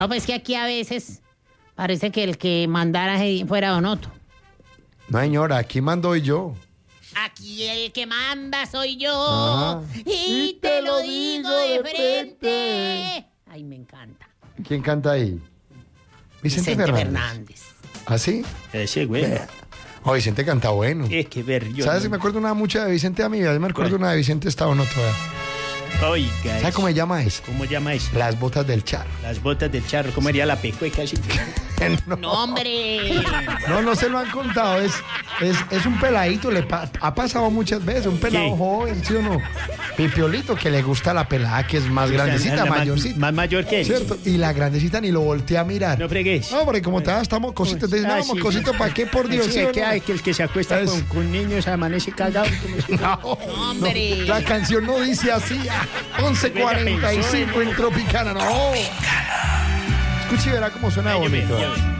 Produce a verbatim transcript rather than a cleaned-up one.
No, pues que aquí a veces parece que el que mandara fuera Don Otto. No, señora, aquí mando yo. Aquí el que manda soy yo. Ajá. Y te lo digo de frente. Ay, me encanta. ¿Quién canta ahí? Vicente, Vicente Fernández. Fernández. ¿Ah, sí? Ese güey. Oh, Vicente canta bueno. Es que ver yo. ¿Sabes si me acuerdo una mucha de Vicente amiga? Yo me acuerdo una de Vicente estaba en otra. Oiga. ¿Sabes cómo se llama eso? ¿Cómo llama eso? Las botas del charro. Las botas del charro. ¿Cómo haría la pecueca así? no. No, hombre. No, no se lo han contado. Es, es, es un peladito, le pa ha pasado muchas veces. Un pelado ¿Qué? joven, ¿sí o no? Pipiolito, que le gusta la pelada, que es más grandecita, La- la- mayorcita. Más mayor que él. ¿Cierto? Y la grandecita ni lo voltea a mirar. No fregues. No, porque como te das, estamos cositos. Te dicen, Ah, no, sí. cositos, ¿para qué? Por Dios. Sí, ¿sí es o que, no? hay que el que se acuesta Es- con, con niños amanece cagado. No, hombre. no, la canción no dice así. once cuarenta y cinco en Tropicana, no. Escuche y verá cómo suena Ay, yo me- bonito. yo me-